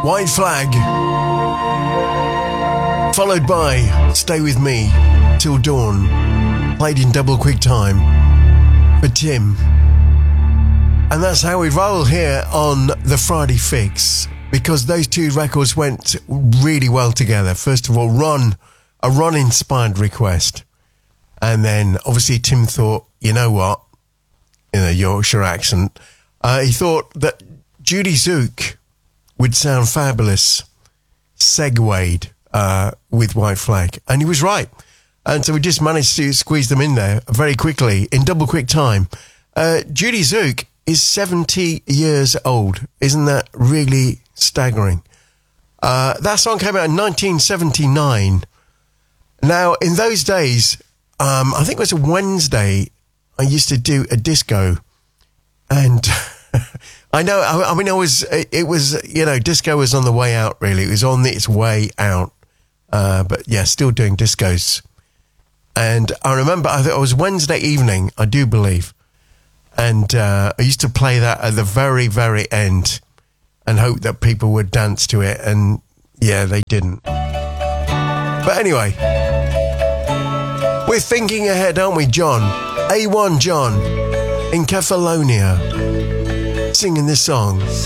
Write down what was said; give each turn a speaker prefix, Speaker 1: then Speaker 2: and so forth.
Speaker 1: White Flag, followed by Stay With Me Till Dawn, played in double quick time for Tim. And that's how we roll here on the Friday Fix, because those two records went really well together. First of all, a Ron-inspired request. And then, obviously, Tim thought, you know what? In a Yorkshire accent. He thought that Judy Zook would sound fabulous, segued with White Flag. And he was right. And so we just managed to squeeze them in there very quickly, in double quick time. Judy Zook is 70 years old. Isn't that really staggering? That song came out in 1979. Now, in those days, I think it was a Wednesday, I used to do a disco. And I know, it was, disco was on the way out, really. It was on its way out. But yeah, still doing discos. And I remember, I think it was Wednesday evening, I do believe. And I used to play that at the very, very end and hope that people would dance to it. And yeah, they didn't. But anyway, we're thinking ahead, aren't we, John? A1 John in Catalonia singing this song.